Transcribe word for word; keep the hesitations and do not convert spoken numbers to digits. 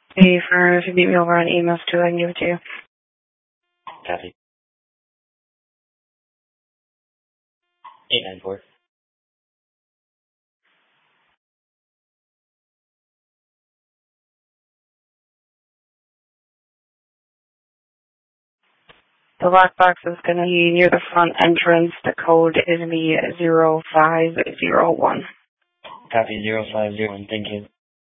Hey, for if you beat me over on emails too, I can give it to you. Copy. eight nine four. The lockbox is going to be near the front entrance. The code is going to be zero five zero one. Copy zero five zero one. Thank you.